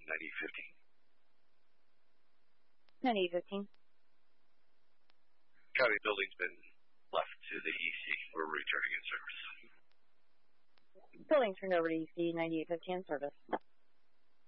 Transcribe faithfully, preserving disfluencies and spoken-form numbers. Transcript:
ninety-eight fifteen. ninety-eight fifteen. Copy, building's been left to the E C. We're returning in service. Building turned over to E C, ninety-eight fifteen in service.